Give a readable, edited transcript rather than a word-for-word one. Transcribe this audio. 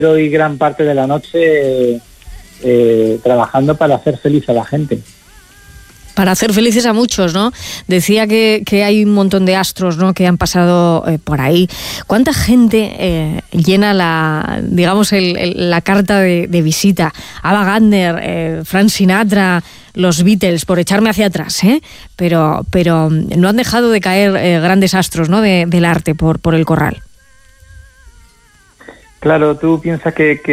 hoy gran parte de la noche trabajando para hacer feliz a la gente. Para hacer felices a muchos, ¿no? Decía que hay un montón de astros, ¿no?, que han pasado por ahí. ¿Cuánta gente llena la carta de visita? Ava Gardner, Frank Sinatra, los Beatles, por echarme hacia atrás, ¿eh? Pero no han dejado de caer grandes astros, ¿no?, del arte por el Corral. Claro, tú piensas que